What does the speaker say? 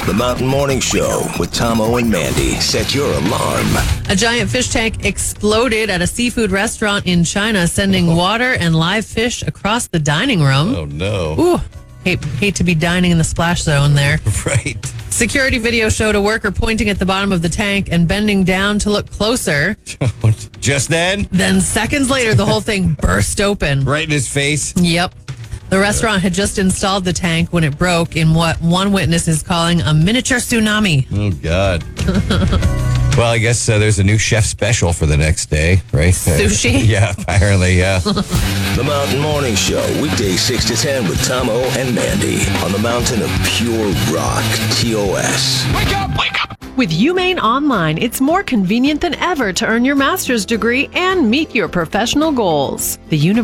The Mountain Morning Show with Tomo and Mandy. Set your alarm. A giant fish tank exploded at a seafood restaurant in China, sending water and live fish across the dining room. Oh, no. Ooh, hate to be dining in the splash zone there. Right. Security video showed a worker pointing at the bottom of the tank and bending down to look closer. Just then? Then seconds later, the whole thing burst open. Right in his face? Yep. The restaurant had just installed the tank when it broke in what one witness is calling a miniature tsunami. Oh, God. Well, I guess there's a new chef special for the next day, right? Sushi? Yeah, apparently, yeah. The Mountain Morning Show, weekdays 6 to 10 with Tomo and Mandy on the mountain of pure rock, TOS. Wake up! Wake up! With UMaine Online, it's more convenient than ever to earn your master's degree and meet your professional goals. The